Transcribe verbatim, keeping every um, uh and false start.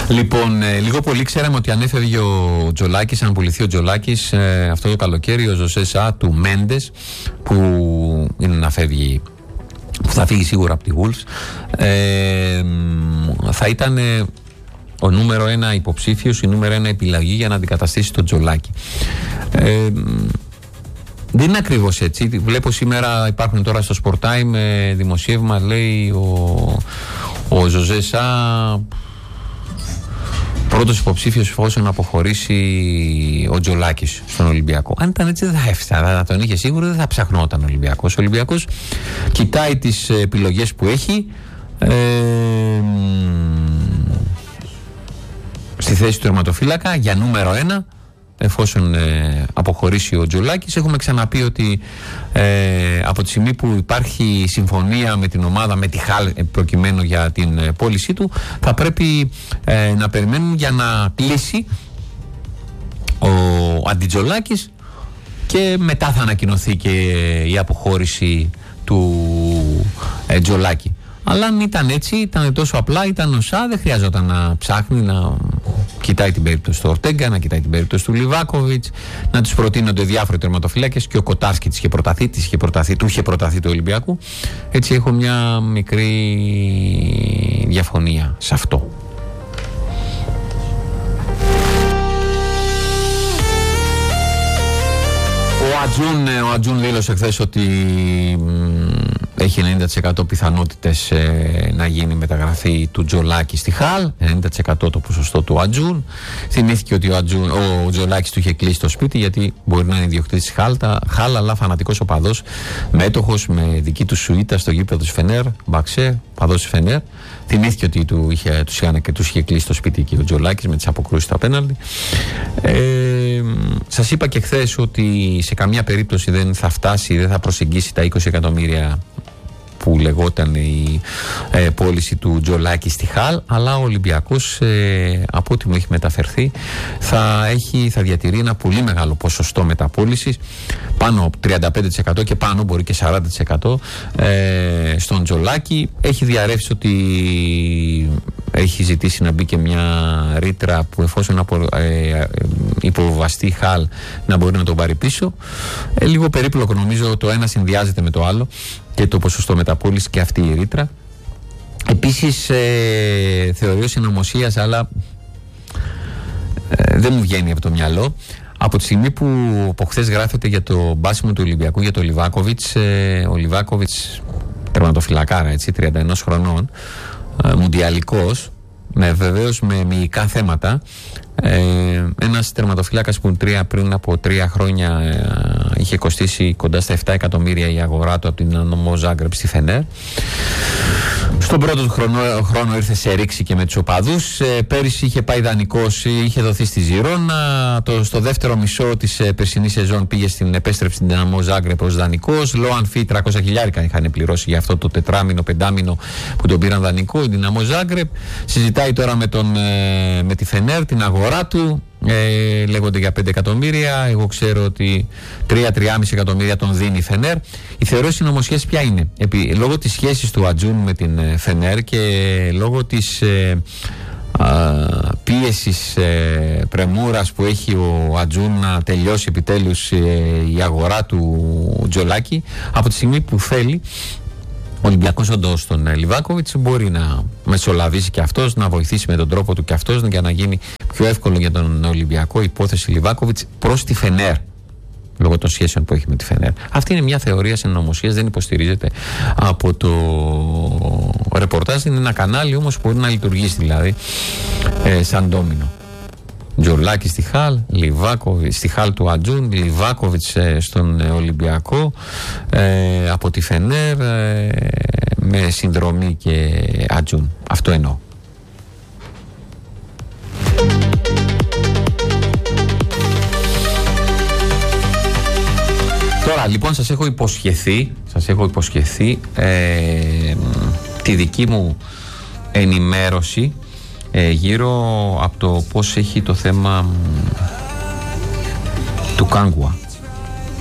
Λοιπόν, ε, λίγο πολύ ξέραμε ότι αν έφευγε ο Τζολάκης, αν πουληθεί ο Τζολάκης ε, αυτό το καλοκαίρι, ο Ζωσέ Σα του Μέντες, που είναι να φεύγει, που θα φύγει σίγουρα από τη Wolves, ε, θα ήταν ε, ο νούμερο ένα υποψήφιος, η νούμερο ένα επιλογή για να αντικαταστήσει τον Τζολάκη. Ε, δεν είναι ακριβώς έτσι. Βλέπω σήμερα, υπάρχουν τώρα στο Sport Time ε, δημοσίευμα, λέει ο, ο Ζωσέ Σα πρώτος υποψήφιος εφόσον αποχωρήσει ο Τζολάκης στον Ολυμπιακό. Αν ήταν έτσι δεν θα έφτανε, θα τον είχε σίγουρα, δεν θα ψαχνόταν ο Ολυμπιακός. Ο Ολυμπιακός κοιτάει τις επιλογές που έχει ε, στη θέση του τερματοφύλακα για νούμερο ένα, εφόσον ε, αποχωρήσει ο Τζολάκης. Έχουμε ξαναπεί ότι ε, από τη στιγμή που υπάρχει συμφωνία με την ομάδα, με τη Χαλ προκειμένου για την ε, πώλησή του, θα πρέπει ε, να περιμένουν για να κλείσει ο Αντιτζολάκης και μετά θα ανακοινωθεί και η αποχώρηση του ε, Τζολάκη. Αλλά αν ήταν έτσι, ήταν τόσο απλά, ήταν ο Σα, δεν χρειαζόταν να ψάχνει, να κοιτάει την περίπτωση του Ορτέγκα, να κοιτάει την περίπτωση του Λιβάκοβιτς, να τους προτείνονται διάφοροι τερματοφυλάκες, και ο Κοτάρσκι της είχε προταθεί, της είχε προταθεί, του είχε προταθεί του Ολυμπιακού. Έτσι έχω μια μικρή διαφωνία σε αυτό. Ο Ατζούν, ο Ατζούν δήλωσε χθες ότι έχει ενενήντα τοις εκατό πιθανότητες ε, να γίνει μεταγραφή του Τζολάκη στη Χαλ, ενενήντα τοις εκατό το ποσοστό του Ατζούν. Θυμήθηκε ότι ο, Ατζούν, ο Τζολάκης του είχε κλείσει το σπίτι, γιατί μπορεί να είναι ιδιοκτήτης της Χαλ, Χαλ, αλλά φανατικός οπαδός, μέτοχος με δική του σουίτα στο γήπεδο της Φενέρ, Μπαξέ, οπαδός της Φενέρ. Θυμήθηκε ότι του είχε, τους, είχαν, και τους είχε κλείσει το σπίτι και ο Τζολάκης με τις αποκρούσεις στα πέναλτι. Ε, σας είπα και χθες ότι σε καμία περίπτωση δεν θα φτάσει, δεν θα προσεγγίσει τα είκοσι εκατομμύρια που λεγόταν η ε, πώληση του Τζολάκη στη Χαλ, αλλά ο Ολυμπιακός ε, από ό,τι μου έχει μεταφερθεί θα, έχει, θα διατηρεί ένα πολύ μεγάλο ποσοστό μεταπώλησης, πάνω από τριάντα πέντε τοις εκατό και πάνω, μπορεί και σαράντα τοις εκατό ε, στον Τζολάκη. Έχει διαρρεύσει ότι έχει ζητήσει να μπει και μια ρήτρα που εφόσον απο, ε, υποβαστεί η Χαλ να μπορεί να τον πάρει πίσω. Ε, λίγο περίπλοκο νομίζω, το ένα συνδυάζεται με το άλλο, και το ποσοστό μεταπώλησης και αυτή η ρήτρα. Επίσης ε, θεωρεί συνωμοσίας, αλλά ε, δεν μου βγαίνει από το μυαλό. Από τη στιγμή που από χθες γράφεται για το μπάσιμο του Ολυμπιακού για το Λιβάκοβιτς, ε, ο Λιβάκοβιτς τερματοφυλακάρα, έτσι, τριάντα ένα χρονών, ε, μουντιαλικός, με βεβαίως με μυϊκά θέματα, ε, ένας τερματοφυλάκας που τρία, πριν από τρία χρόνια ε, είχε κοστίσει κοντά στα επτά εκατομμύρια η αγορά του από την Δυναμό Ζάγκρεπ στη Φενέρ. Στον πρώτο χρόνο, χρόνο ήρθε σε ρήξη και με τους οπαδούς. Ε, πέρυσι είχε πάει δανεικός, είχε δοθεί στη Ζιρόνα. Το, στο δεύτερο μισό της ε, περσινής σεζόν πήγε στην επέστρεψη στην Δυναμό Ζάγκρεπ ως δανεικός. Λόαν Φι τριακόσια χιλιάρικα είχαν πληρώσει για αυτό το τετράμινο, πεντάμινο που τον πήραν δανεικό η Δυναμό Ζάγκρεπ. Συζητάει τώρα με, τον, ε, με τη Φενέρ την αγορά του. Ε, λέγονται για πέντε εκατομμύρια. Εγώ ξέρω ότι τρία με τρία κόμμα πέντε εκατομμύρια τον δίνει η Φενέρ. Η θεωρία συνωμοσίας ποια είναι? Επί, λόγω της σχέσης του Ατζούν με την Φενέρ και λόγω της ε, α, πίεσης ε, πρεμούρας που έχει ο Ατζούν να τελειώσει επιτέλους ε, η αγορά του Τζολάκη, από τη στιγμή που θέλει ο Ολυμπιακός όντως τον Λιβάκοβιτς μπορεί να μεσολαβήσει και αυτός, να βοηθήσει με τον τρόπο του και αυτός για να γίνει πιο εύκολο για τον Ολυμπιακό υπόθεση Λιβάκοβιτς προς τη Φενέρ, λόγω των σχέσεων που έχει με τη Φενέρ. Αυτή είναι μια θεωρία συνωμοσίας, δεν υποστηρίζεται από το ρεπορτάζ. Είναι ένα κανάλι όμως που μπορεί να λειτουργήσει, δηλαδή ε, σαν ντόμινο. Τζολάκη στη Χαλ, Λιβάκοβιτς στη Χαλ του Ατζούν, Λιβάκοβιτς ε, στον ε, Ολυμπιακό, ε, από τη Φενέρ, ε, με συνδρομή και Ατζούν. Αυτό εννοώ. Τώρα λοιπόν σας έχω υποσχεθεί, σας έχω υποσχεθεί ε, τη δική μου ενημέρωση ε, γύρω από το πώς έχει το θέμα του Κάγκουα.